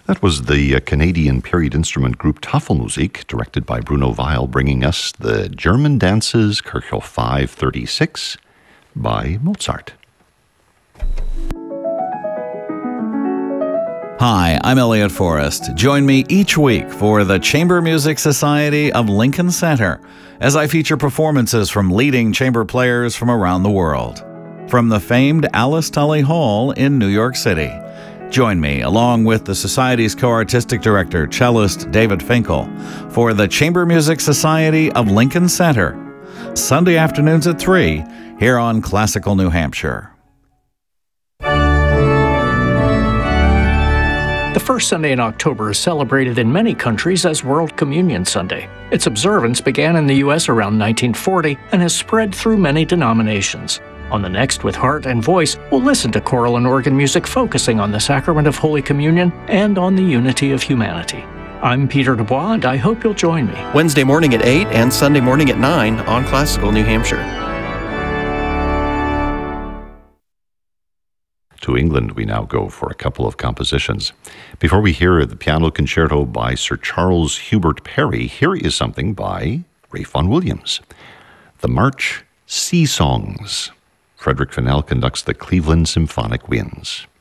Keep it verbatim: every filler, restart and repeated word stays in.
That was the uh, Canadian period instrument group Tafelmusik, directed by Bruno Weil, bringing us the German dances Kirchhoff five thirty-six by Mozart. Hi, I'm Elliot Forrest. Join me each week for the Chamber Music Society of Lincoln Center as I feature performances from leading chamber players from around the world. From the famed Alice Tully Hall in New York City. Join me, along with the Society's co-artistic director, cellist David Finkel, for the Chamber Music Society of Lincoln Center, Sunday afternoons at three, here on Classical New Hampshire. The first Sunday in October is celebrated in many countries as World Communion Sunday. Its observance began in the U S around nineteen forty and has spread through many denominations. On the Next with Heart and Voice, we'll listen to choral and organ music focusing on the sacrament of Holy Communion and on the unity of humanity. I'm Peter Dubois, and I hope you'll join me. Wednesday morning at eight and Sunday morning at nine on Classical New Hampshire. To England we now go for a couple of compositions. Before we hear the piano concerto by Sir Charles Hubert Parry, here is something by Ralph Vaughan Williams. The March Sea Songs. Frederick Fennell conducts the Cleveland Symphonic Winds.